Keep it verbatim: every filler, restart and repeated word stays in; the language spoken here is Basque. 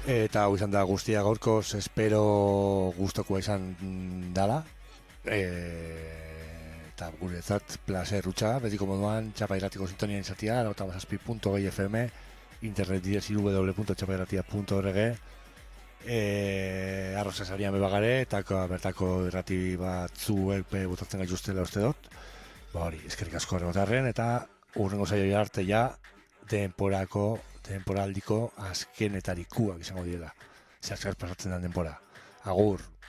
Eta hau izan da guztia gaurkoz, espero gustokoa izan dala. E, eta guretzat placer utxa, betiko moduan, txapa irratiko sintonia izatea, lauta basazpi punto gehi F M, internet bidez w w w punto txapa irratia punto org, e, arroza sarian bebagare, eta bertako irrati batzuek botatzen gaituztela uste dut. Ba hori, eskerrik asko horregotarren, eta urrengo saio arte ja, denporako, denporaldiko azkenetarikuak izango direla. Zer zer pasatzen den denpora. Agur!